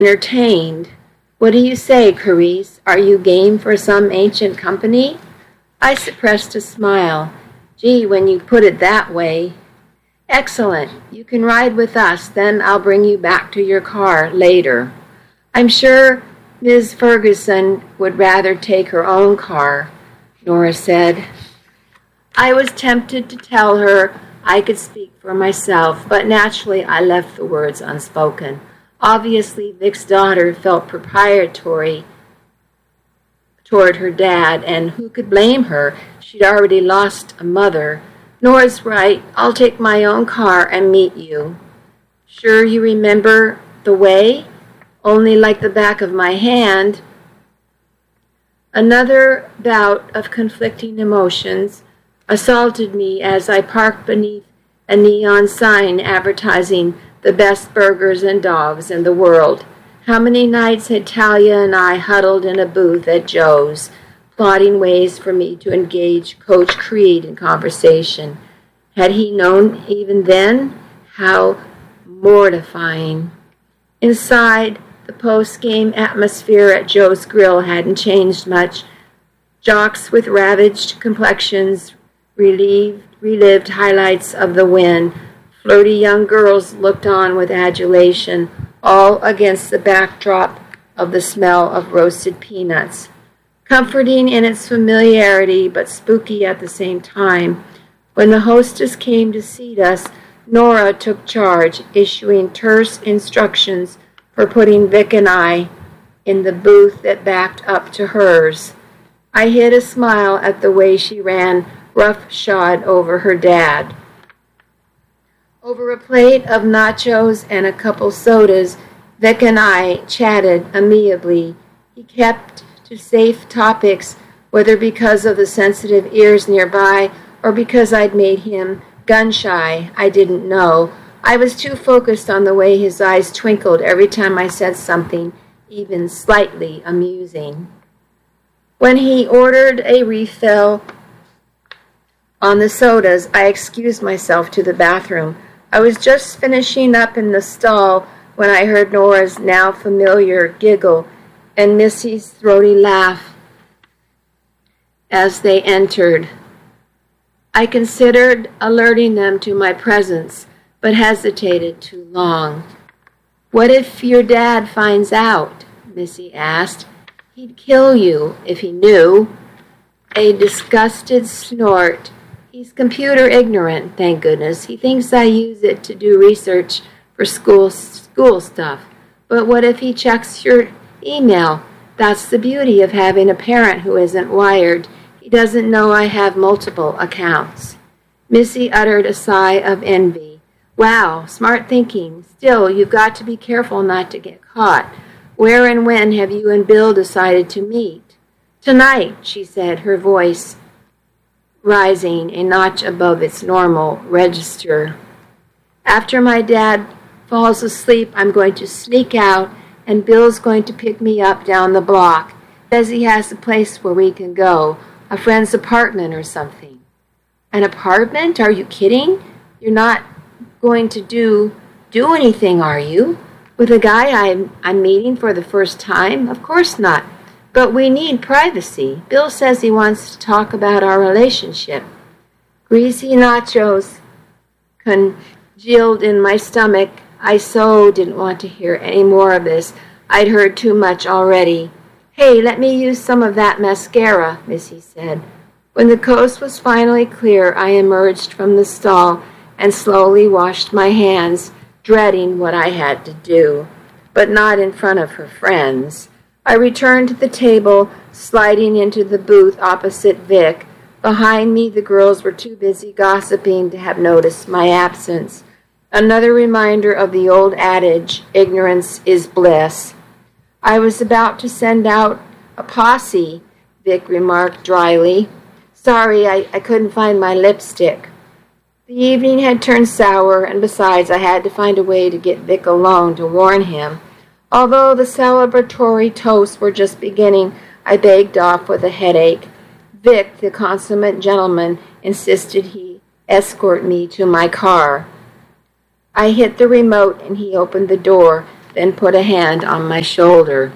entertained. What do you say, Carice? Are you game for some ancient company? I suppressed a smile. Gee, when you put it that way. Excellent. You can ride with us, then I'll bring you back to your car later. I'm sure Ms. Ferguson would rather take her own car, Nora said. I was tempted to tell her I could speak for myself, but naturally I left the words unspoken. Obviously, Vic's daughter felt proprietary toward her dad, and who could blame her? She'd already lost a mother. Nora's right. I'll take my own car and meet you. Sure you remember the way? Only like the back of my hand. Another bout of conflicting emotions assaulted me as I parked beneath a neon sign advertising the best burgers and dogs in the world. How many nights had Talia and I huddled in a booth at Joe's, plotting ways for me to engage Coach Creed in conversation. Had he known even then? How mortifying. Inside, the post-game atmosphere at Joe's Grill hadn't changed much. Jocks with ravaged complexions relived highlights of the win. Flirty young girls looked on with adulation, all against the backdrop of the smell of roasted peanuts. Comforting in its familiarity, but spooky at the same time. When the hostess came to seat us, Nora took charge, issuing terse instructions for putting Vic and I in the booth that backed up to hers. I hid a smile at the way she ran roughshod over her dad. Over a plate of nachos and a couple sodas, Vic and I chatted amiably. He kept to safe topics, whether because of the sensitive ears nearby or because I'd made him gun-shy, I didn't know. I was too focused on the way his eyes twinkled every time I said something even slightly amusing. When he ordered a refill on the sodas, I excused myself to the bathroom. I was just finishing up in the stall when I heard Nora's now familiar giggle and Missy's throaty laugh as they entered. I considered alerting them to my presence, but hesitated too long. What if your dad finds out? Missy asked. He'd kill you if he knew. A disgusted snort. He's computer ignorant, thank goodness. He thinks I use it to do research for school stuff. But what if he checks your email? That's the beauty of having a parent who isn't wired. He doesn't know I have multiple accounts. Missy uttered a sigh of envy. Wow, smart thinking. Still, you've got to be careful not to get caught. Where and when have you and Bill decided to meet? Tonight, she said, her voice rising a notch above its normal register. After my dad falls asleep, I'm going to sneak out, and Bill's going to pick me up down the block. Says he has a place where we can go, a friend's apartment or something. An apartment? Are you kidding? You're not going to do anything, are you? With a guy I'm meeting for the first time? Of course not. But we need privacy. Bill says he wants to talk about our relationship. Greasy nachos congealed in my stomach. I so didn't want to hear any more of this. I'd heard too much already. Hey, let me use some of that mascara, Missy said. When the coast was finally clear, I emerged from the stall and slowly washed my hands, dreading what I had to do, but not in front of her friends. I returned to the table, sliding into the booth opposite Vic. Behind me, the girls were too busy gossiping to have noticed my absence. Another reminder of the old adage, ignorance is bliss. I was about to send out a posse, Vic remarked dryly. Sorry, I couldn't find my lipstick. The evening had turned sour, and besides, I had to find a way to get Vic alone to warn him. Although the celebratory toasts were just beginning, I begged off with a headache. Vic, the consummate gentleman, insisted he escort me to my car. I hit the remote, and he opened the door. then put a hand on my shoulder.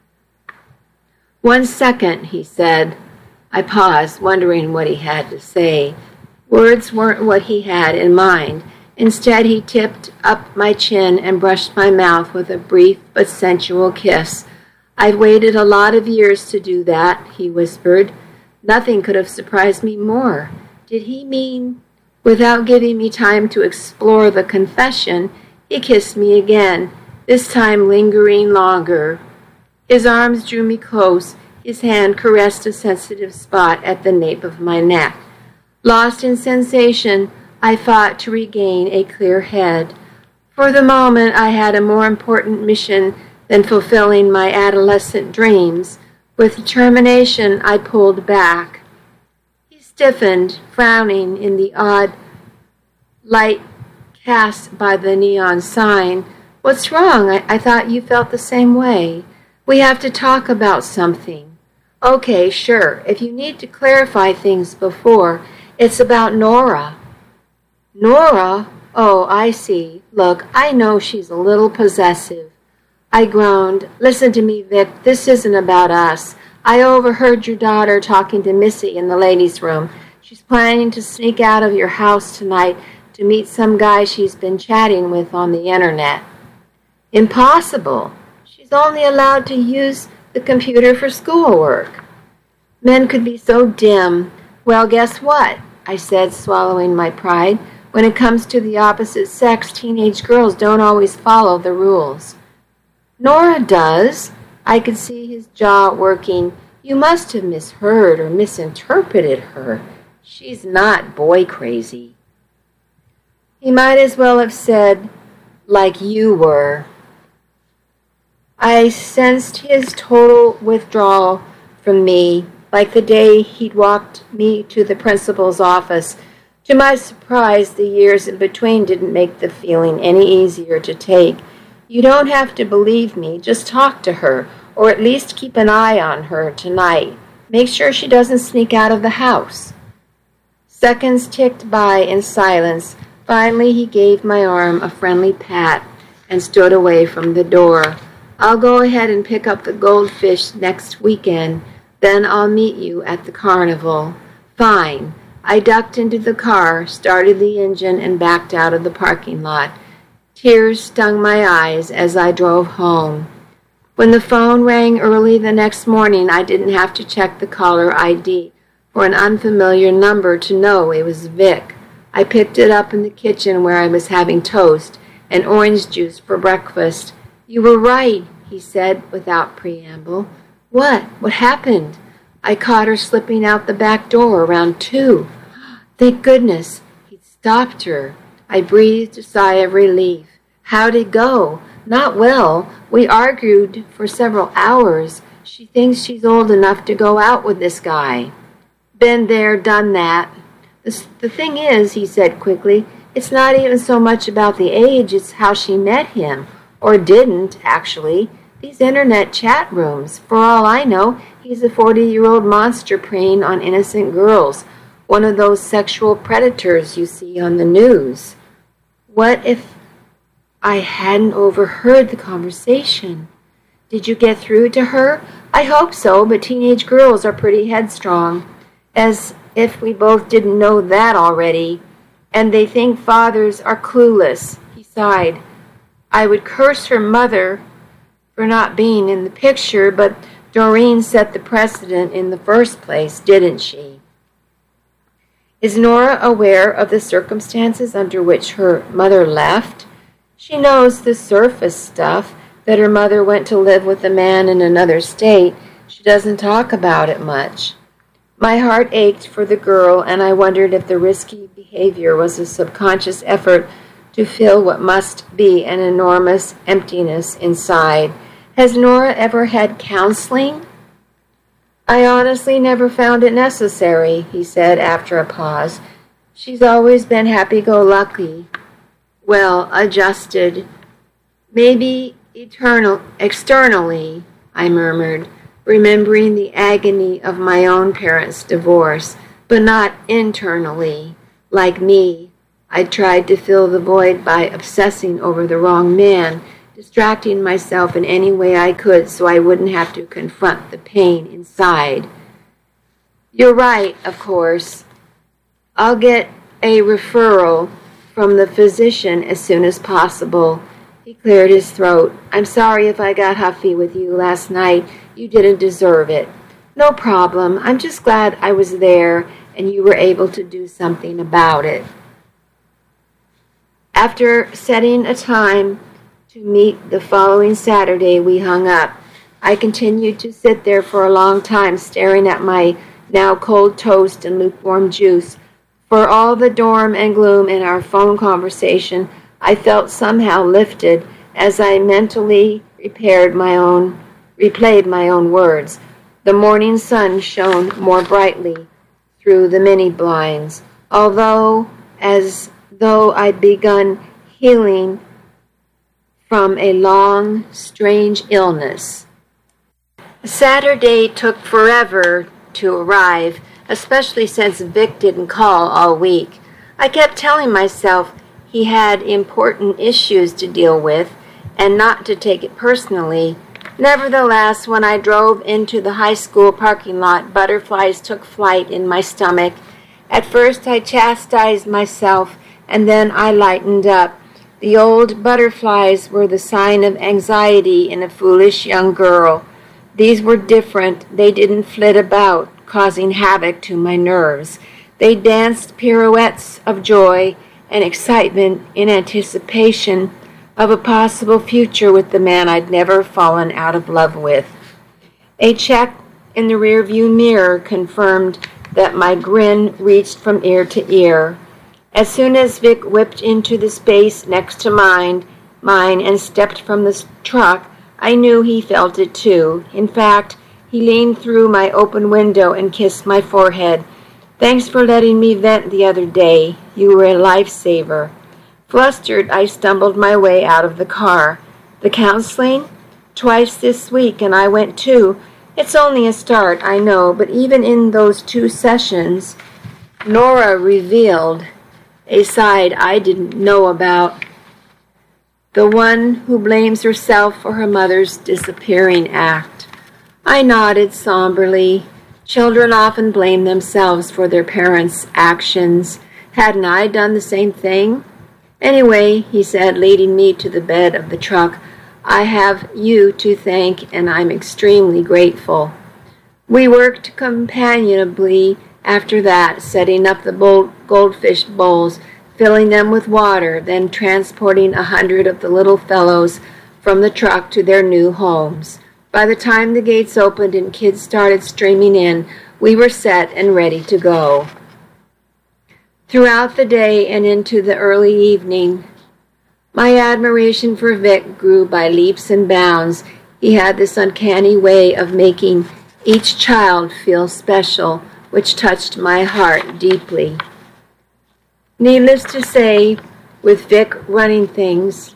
"1 second," he said. I paused, wondering what he had to say. Words weren't what he had in mind. Instead, he tipped up my chin and brushed my mouth with a brief but sensual kiss. "I've waited a lot of years to do that," he whispered. Nothing could have surprised me more. Did he mean... Without giving me time to explore the confession, he kissed me again, this time lingering longer. His arms drew me close. His hand caressed a sensitive spot at the nape of my neck. Lost in sensation, I fought to regain a clear head. For the moment, I had a more important mission than fulfilling my adolescent dreams. With determination, I pulled back. He stiffened, frowning in the odd light cast by the neon sign. "What's wrong? I thought you felt the same way. We have to talk about something." "Okay, sure. If you need to clarify things before, it's about Nora." "Nora? Oh, I see. Look, I know she's a little possessive." I groaned. "Listen to me, Vic. This isn't about us. I overheard your daughter talking to Missy in the ladies' room. She's planning to sneak out of your house tonight to meet some guy she's been chatting with on the internet." "Impossible. She's only allowed to use the computer for schoolwork." Men could be so dim. "Well, guess what?" I said, swallowing my pride. "When it comes to the opposite sex, teenage girls don't always follow the rules." "Nora does." I could see his jaw working. "You must have misheard or misinterpreted her. She's not boy crazy." He might as well have said, "like you were." I sensed his total withdrawal from me, like the day he'd walked me to the principal's office. To my surprise, the years in between didn't make the feeling any easier to take. "You don't have to believe me. Just talk to her, or at least keep an eye on her tonight. Make sure she doesn't sneak out of the house." Seconds ticked by in silence. Finally, he gave my arm a friendly pat and stood away from the door. "I'll go ahead and pick up the goldfish next weekend. Then I'll meet you at the carnival." "Fine." I ducked into the car, started the engine, and backed out of the parking lot. Tears stung my eyes as I drove home. When the phone rang early the next morning, I didn't have to check the caller ID for an unfamiliar number to know it was Vic. I picked it up in the kitchen where I was having toast and orange juice for breakfast. "You were right," he said without preamble. "What? What happened?" "I caught her slipping out the back door around 2. Thank goodness he'd stopped her. I breathed a sigh of relief. "How'd it go?" "Not well. We argued for several hours. She thinks she's old enough to go out with this guy." "Been there, done that." The thing is," he said quickly, "it's not even so much about the age, it's how she met him. Or didn't, actually. These internet chat rooms. For all I know, he's a 40-year-old monster preying on innocent girls. One of those sexual predators you see on the news." What if I hadn't overheard the conversation? "Did you get through to her?" "I hope so, but teenage girls are pretty headstrong." As if we both didn't know that already. "And they think fathers are clueless." He sighed. "I would curse her mother for not being in the picture, but Doreen set the precedent in the first place, didn't she?" "Is Nora aware of the circumstances under which her mother left?" "She knows the surface stuff, that her mother went to live with a man in another state. She doesn't talk about it much." My heart ached for the girl, and I wondered if the risky behavior was a subconscious effort to fill what must be an enormous emptiness inside. "Has Nora ever had counseling?" "I honestly never found it necessary," he said after a pause. "She's always been happy-go-lucky." "Well, adjusted. Maybe externally," I murmured, remembering the agony of my own parents' divorce, "but not internally. Like me, I tried to fill the void by obsessing over the wrong man, distracting myself in any way I could so I wouldn't have to confront the pain inside. You're right, of course. I'll get a referral from the physician as soon as possible. He cleared his throat. I'm sorry if I got huffy with you last night. You didn't deserve it. No problem. I'm just glad I was there and you were able to do something about it. After setting a time to meet the following Saturday, we hung up. I continued to sit there for a long time, staring at my now cold toast and lukewarm juice. For all the dorm and gloom in our phone conversation, I felt somehow lifted as I mentally replayed my own words. The morning sun shone more brightly through the mini blinds, as though I'd begun healing from a long, strange illness. Saturday took forever to arrive, especially since Vic didn't call all week. I kept telling myself he had important issues to deal with and not to take it personally. Nevertheless, when I drove into the high school parking lot, butterflies took flight in my stomach. At first I chastised myself, and then I lightened up. The old butterflies were the sign of anxiety in a foolish young girl. These were different. They didn't flit about, causing havoc to my nerves. They danced pirouettes of joy and excitement in anticipation of a possible future with the man I'd never fallen out of love with. A check in the rearview mirror confirmed that my grin reached from ear to ear. As soon as Vic whipped into the space next to mine and stepped from the truck, I knew he felt it too. In fact, he leaned through my open window and kissed my forehead. Thanks for letting me vent the other day. You were a lifesaver. Flustered, I stumbled my way out of the car. The counseling? Twice this week, and I went too. It's only a start, I know, but even in those 2 sessions, Nora revealed a side I didn't know about. The one who blames herself for her mother's disappearing act. I nodded somberly. Children often blame themselves for their parents' actions. Hadn't I done the same thing? Anyway, he said, leading me to the bed of the truck, I have you to thank, and I'm extremely grateful. We worked companionably after that, setting up the goldfish bowls, filling them with water, then transporting 100 of the little fellows from the truck to their new homes. By the time the gates opened and kids started streaming in, we were set and ready to go. Throughout the day and into the early evening, my admiration for Vic grew by leaps and bounds. He had this uncanny way of making each child feel special, which touched my heart deeply. Needless to say, with Vic running things,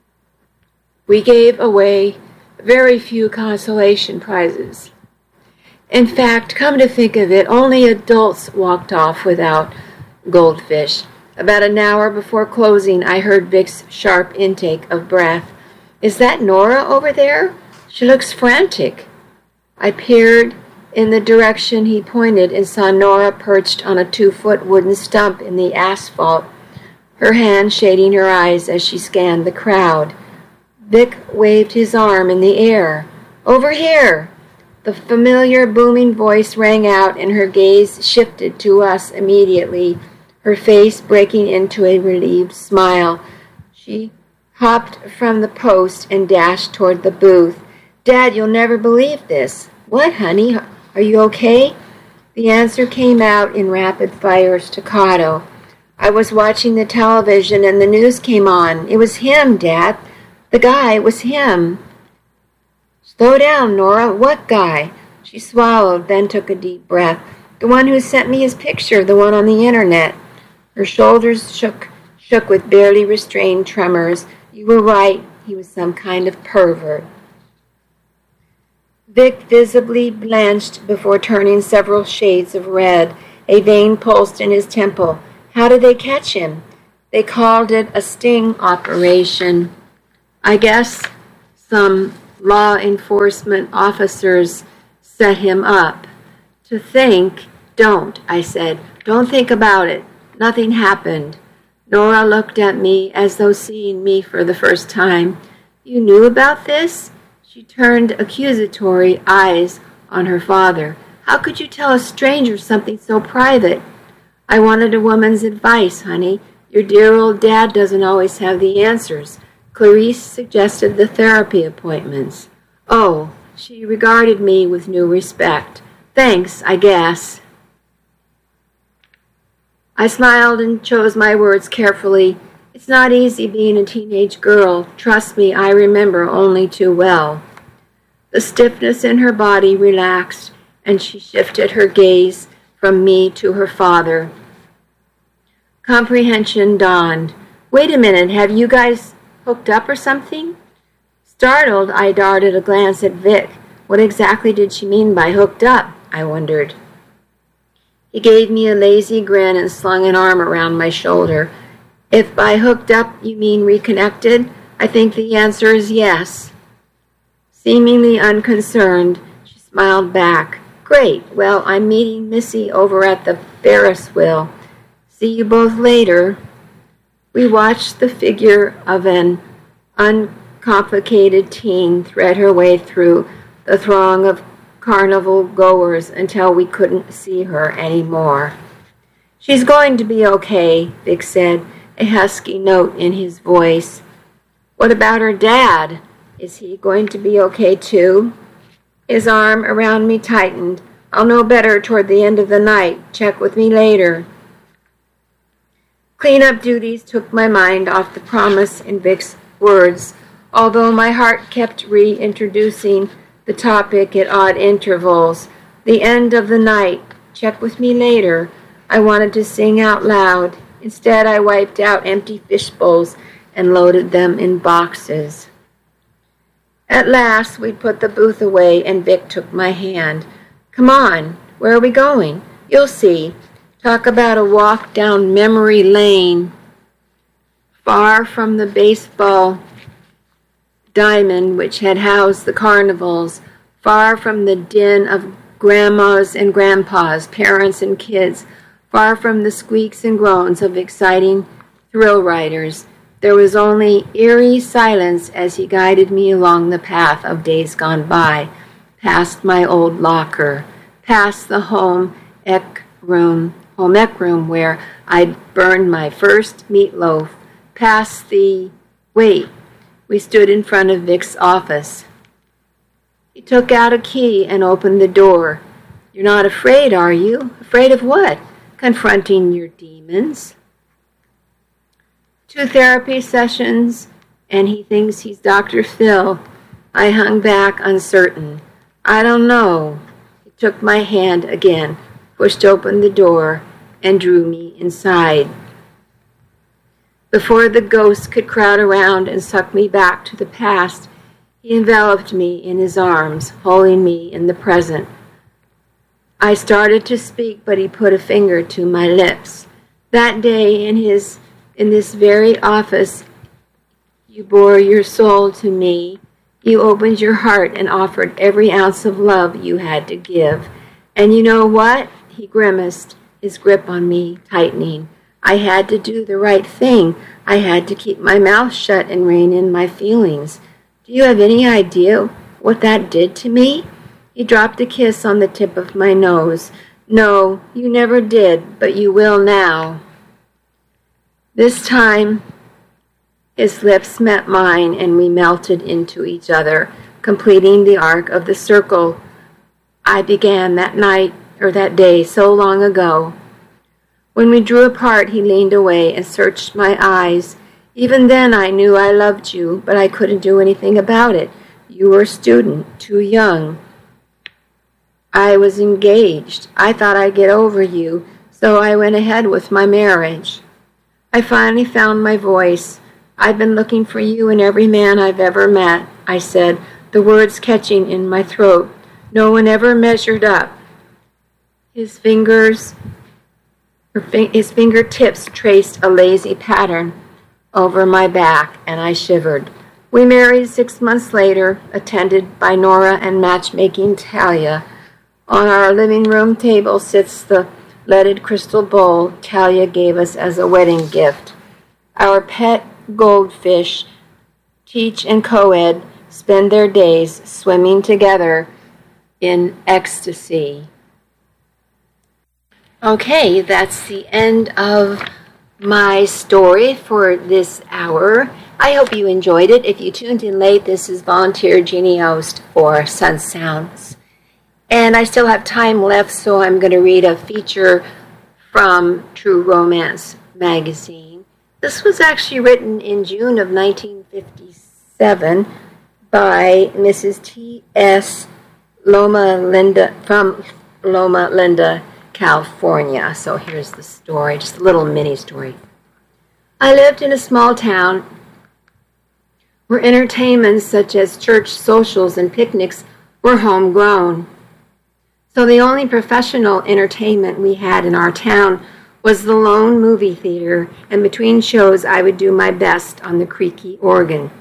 we gave away very few consolation prizes. In fact, come to think of it, only adults walked off without goldfish. About an hour before closing, I heard Vic's sharp intake of breath. Is that Nora over there? She looks frantic. I peered in the direction he pointed and saw Nora perched on a 2-foot wooden stump in the asphalt, her hand shading her eyes as she scanned the crowd. Vic waved his arm in the air. Over here! The familiar booming voice rang out, and her gaze shifted to us immediately, her face breaking into a relieved smile. She hopped from the post and dashed toward the booth. Dad, you'll never believe this. What, honey? Are you okay? The answer came out in rapid-fire staccato. I was watching the television and the news came on. It was him, Dad. The guy was him. Slow down, Nora. What guy? She swallowed, then took a deep breath. The one who sent me his picture, the one on the internet. Her shoulders shook with barely restrained tremors. You were right. He was some kind of pervert. Vic visibly blanched before turning several shades of red. A vein pulsed in his temple. How did they catch him? They called it a sting operation. I guess some law enforcement officers set him up. To think, don't, I said. Don't think about it. Nothing happened. Nora looked at me as though seeing me for the first time. You knew about this? She turned accusatory eyes on her father. How could you tell a stranger something so private? I wanted a woman's advice, honey. Your dear old dad doesn't always have the answers. Clarice suggested the therapy appointments. Oh, she regarded me with new respect. Thanks, I guess. I smiled and chose my words carefully. It's not easy being a teenage girl. Trust me, I remember only too well. The stiffness in her body relaxed, and she shifted her gaze from me to her father. Comprehension dawned. Wait a minute, have you guys hooked up or something? Startled, I darted a glance at Vic. What exactly did she mean by hooked up? I wondered. He gave me a lazy grin and slung an arm around my shoulder. If by hooked up you mean reconnected, I think the answer is yes. Seemingly unconcerned, she smiled back. Great, well, I'm meeting Missy over at the Ferris wheel. See you both later. We watched the figure of an uncomplicated teen thread her way through the throng of carnival goers until we couldn't see her anymore. She's going to be okay, Vic said, a husky note in his voice. What about her dad? Is he going to be okay too? His arm around me tightened. I'll know better toward the end of the night. Check with me later. Cleanup duties took my mind off the promise in Vic's words, although my heart kept reintroducing the topic at odd intervals. The end of the night. Check with me later. I wanted to sing out loud. Instead, I wiped out empty fish bowls and loaded them in boxes. At last, we put the booth away, and Vic took my hand. Come on, where are we going? You'll see. Talk about a walk down memory lane. Far from the baseball diamond which had housed the carnivals, far from the din of grandmas and grandpas, parents and kids, far from the squeaks and groans of exciting thrill riders, there was only eerie silence as he guided me along the path of days gone by, past my old locker, past the home ec room where I'd burned my first meatloaf, past the... Wait. We stood in front of Vic's office. He took out a key and opened the door. You're not afraid, are you? Afraid of what? Confronting your demons. 2 therapy sessions, and he thinks he's Dr. Phil. I hung back uncertain. I don't know. He took my hand again, pushed open the door, and drew me inside. Before the ghost could crowd around and suck me back to the past, he enveloped me in his arms, holding me in the present. I started to speak, but he put a finger to my lips. That day in this very office, you bore your soul to me. You opened your heart and offered every ounce of love you had to give. And you know what? He grimaced, his grip on me tightening. I had to do the right thing. I had to keep my mouth shut and rein in my feelings. Do you have any idea what that did to me? He dropped a kiss on the tip of my nose. No, you never did, but you will now. This time, his lips met mine and we melted into each other, completing the arc of the circle I began that day so long ago. When we drew apart, he leaned away and searched my eyes. Even then I knew I loved you, but I couldn't do anything about it. You were a student, too young. I was engaged. I thought I'd get over you, so I went ahead with my marriage. I finally found my voice. I've been looking for you in every man I've ever met, I said, the words catching in my throat. No one ever measured up. His fingertips traced a lazy pattern over my back, and I shivered. We married 6 months later, attended by Nora and matchmaking Talia. On our living room table sits the leaded crystal bowl Talia gave us as a wedding gift. Our pet goldfish, Teach and Coed, spend their days swimming together in ecstasy. Okay, that's the end of my story for this hour. I hope you enjoyed it. If you tuned in late, this is Volunteer Jeannie Ost for Sun Sounds. And I still have time left, so I'm going to read a feature from True Romance magazine. This was actually written in June of 1957 by Mrs. T.S. Loma Linda from Loma Linda, California. So here's the story, just a little mini story. I lived in a small town where entertainments such as church socials and picnics were homegrown. So the only professional entertainment we had in our town was the lone movie theater, and between shows I would do my best on the creaky organ.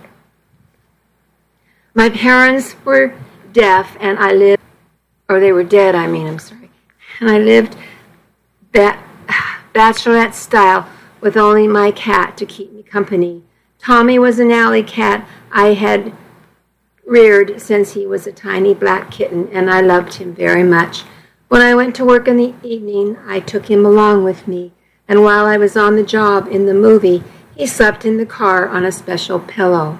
My parents were deaf, and I lived, or they were dead, and I lived bachelorette style with only my cat to keep me company. Tommy was an alley cat I had reared since he was a tiny black kitten, and I loved him very much. When I went to work in the evening, I took him along with me, and while I was on the job in the movie, he slept in the car on a special pillow.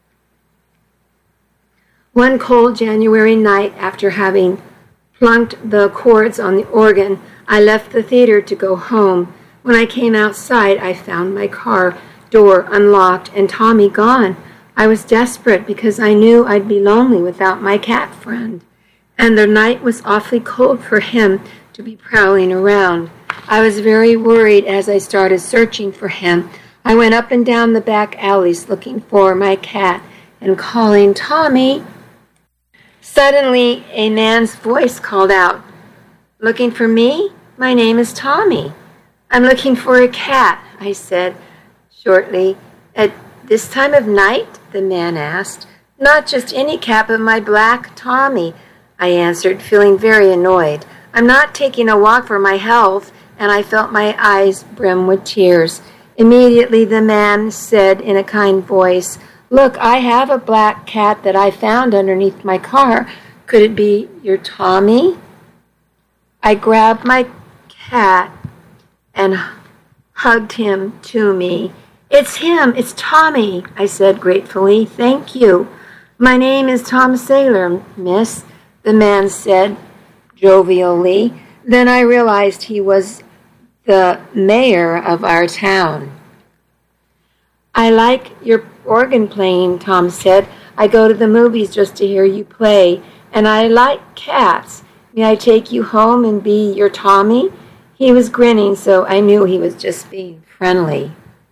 One cold January night, after having plunked the chords on the organ, I left the theater to go home. When I came outside, I found my car door unlocked and Tommy gone. I was desperate because I knew I'd be lonely without my cat friend, and the night was awfully cold for him to be prowling around. I was very worried as I started searching for him. I went up and down the back alleys looking for my cat and calling, "Tommy!" Suddenly, a man's voice called out, "Looking for me? My name is Tommy." "I'm looking for a cat," I said shortly. "At this time of night?" the man asked. "Not just any cat, but my black Tommy," I answered, feeling very annoyed. "I'm not taking a walk for my health," and I felt my eyes brim with tears. Immediately the man said in a kind voice, "Look, I have a black cat that I found underneath my car. Could it be your Tommy?" I grabbed my cat and hugged him to me. "It's him, it's Tommy," I said gratefully. "Thank you." "My name is Tom Saylor, miss," the man said jovially. Then I realized he was the mayor of our town. "I like your organ playing," Tom said. "I go to the movies just to hear you play, and I like cats. May I take you home and be your Tommy?" He was grinning, so I knew he was just being friendly.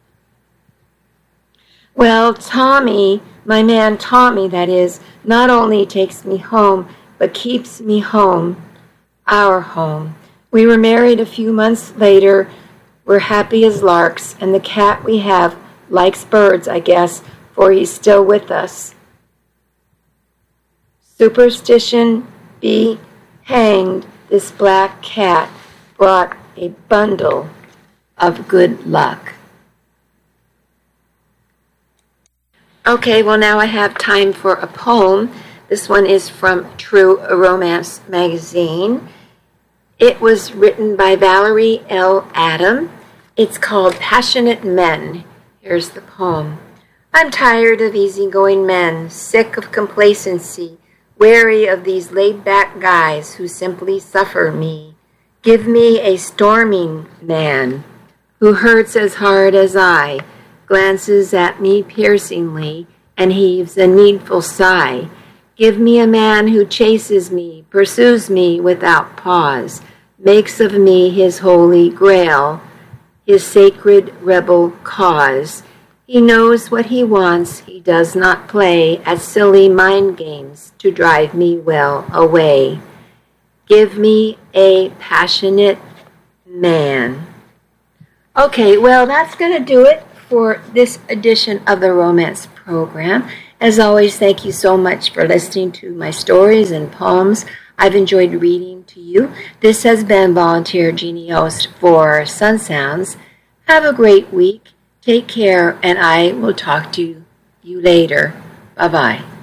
Well, Tommy, my man Tommy, that is, not only takes me home, but keeps me home, our home. We were married a few months later. We're happy as larks, and the cat we have likes birds, I guess, for he's still with us. Superstition be hanged, this black cat brought a bundle of good luck. Okay, well now I have time for a poem. This one is from True Romance magazine. It was written by Valerie L. Adam. It's called Passionate Men. Here's the poem. I'm tired of easygoing men, sick of complacency, wary of these laid-back guys who simply suffer me. Give me a storming man who hurts as hard as I, glances at me piercingly, and heaves a needful sigh. Give me a man who chases me, pursues me without pause, makes of me his holy grail, his sacred rebel cause. He knows what he wants, he does not play at silly mind games to drive me well away. Give me a passionate man. Okay, well, that's going to do it for this edition of the Romance Program. As always, thank you so much for listening to my stories and poems. I've enjoyed reading to you. This has been Volunteer Jeannie Host for Sun Sounds. Have a great week. Take care, and I will talk to you later. Bye-bye.